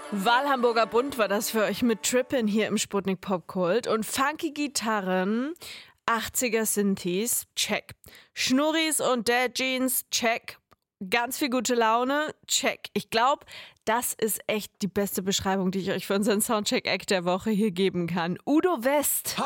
Wahlhamburger Bund war das für euch mit Trippin' hier im Sputnik Popkult. Und funky Gitarren, 80er Synthes, check. Schnurris und Dad Jeans, check. Ganz viel gute Laune, check. Ich glaube, das ist echt die beste Beschreibung, die ich euch für unseren Soundcheck-Act der Woche hier geben kann. Udo West.